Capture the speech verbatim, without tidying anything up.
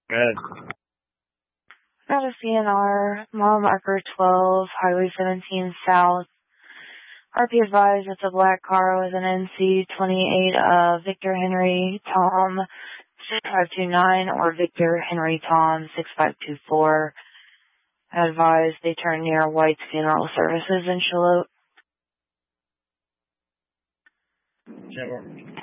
Good. Got a C N R, mile marker twelve, Highway seventeen South. R P advised that the black car was an N C twenty-eight of Victor Henry Tom six five two nine or Victor Henry Tom six five two four. Advised they turn near White's Funeral Services in Shallotte. Network.